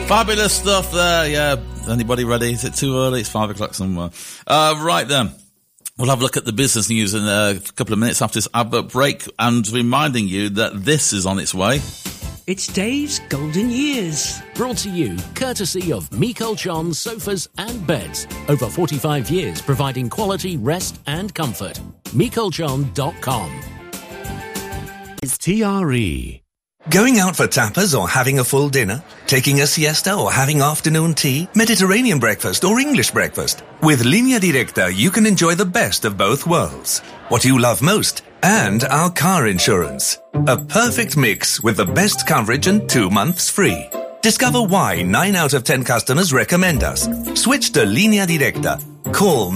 Fabulous stuff there, yeah. Anybody ready? Is it too early? It's 5 o'clock somewhere. Right then. We'll have a look at the business news in a couple of minutes after this advert break, and reminding you that this is on its way. It's Dave's Golden Years. Brought to you courtesy of Michael John Sofas and Beds. Over 45 years providing quality rest and comfort. MichaelJohn.com. It's TRE. Going out for tapas or having a full dinner? Taking a siesta or having afternoon tea? Mediterranean breakfast or English breakfast? With Línea Directa, you can enjoy the best of both worlds. What you love most and our car insurance. A perfect mix with the best coverage and 2 months free. Discover why 9 out of 10 customers recommend us. Switch to Línea Directa. Call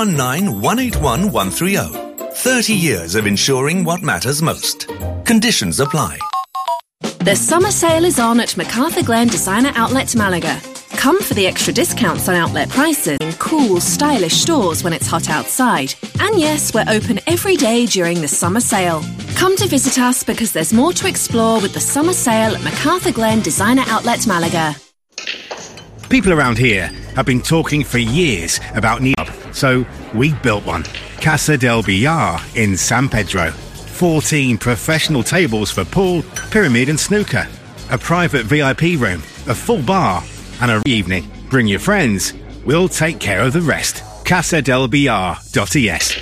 919-181-130. 30 years of insuring what matters most. Conditions apply. The summer sale is on at MacArthur Glen Designer Outlet Malaga. Come for the extra discounts on outlet prices in cool, stylish stores when it's hot outside. And yes, we're open every day during the summer sale. Come to visit us because there's more to explore with the summer sale at MacArthur Glen Designer Outlet Malaga. People around here have been talking for years about so we built one. Casa del Billar in San Pedro. 14 professional tables for pool, pyramid and snooker. A private VIP room, a full bar and an evening. Bring your friends. We'll take care of the rest. casadelbillar.es.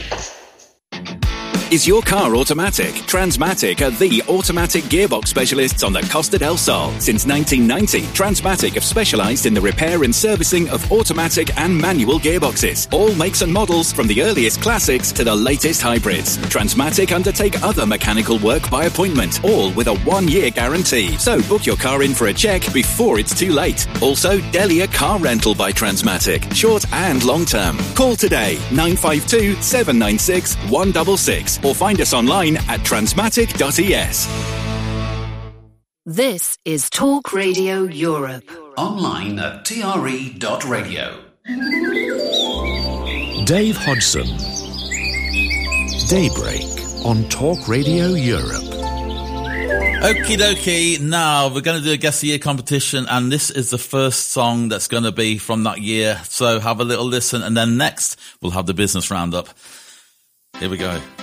Is your car automatic? Transmatic are the automatic gearbox specialists on the Costa del Sol. Since 1990, Transmatic have specialised in the repair and servicing of automatic and manual gearboxes. All makes and models from the earliest classics to the latest hybrids. Transmatic undertake other mechanical work by appointment, all with a 1-year guarantee. So book your car in for a check before it's too late. Also, Delia Car Rental by Transmatic, short and long term. Call today, 952 796 166. Or find us online at transmatic.es. This is Talk Radio Europe. Online at tre.radio. Dave Hodgson. Daybreak on Talk Radio Europe. Okie dokie, now we're going to do a Guess the Year competition, and this is the first song that's going to be from that year. So have a little listen, and then next we'll have the business roundup. Here we go.